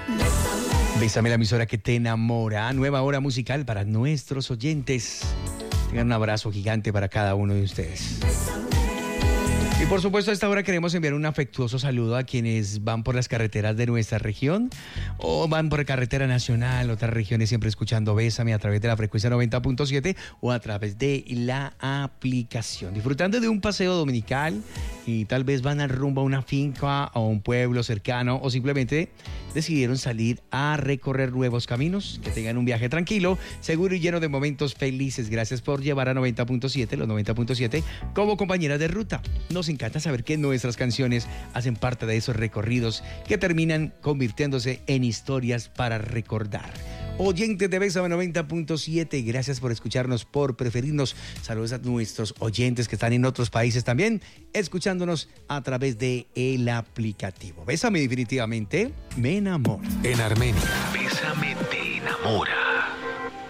Bésame, la emisora que te enamora. Nueva hora musical para nuestros oyentes. Tengan un abrazo gigante para cada uno de ustedes. Y por supuesto, a esta hora queremos enviar un afectuoso saludo a quienes van por las carreteras de nuestra región o van por carretera nacional, otras regiones, siempre escuchando Bésame a través de la frecuencia 90.7 o a través de la aplicación. Disfrutando de un paseo dominical y tal vez van al rumbo a una finca o a un pueblo cercano o simplemente decidieron salir a recorrer nuevos caminos. Que tengan un viaje tranquilo, seguro y lleno de momentos felices. Gracias por llevar a 90.7, los 90.7 como compañeras de ruta. Nos encanta saber que nuestras canciones hacen parte de esos recorridos que terminan convirtiéndose en historias para recordar. Oyentes de Bésame 90.7, gracias por escucharnos, por preferirnos. Saludos a nuestros oyentes que están en otros países también, escuchándonos a través de el aplicativo. Bésame definitivamente me enamora. En Armenia, Bésame te enamora.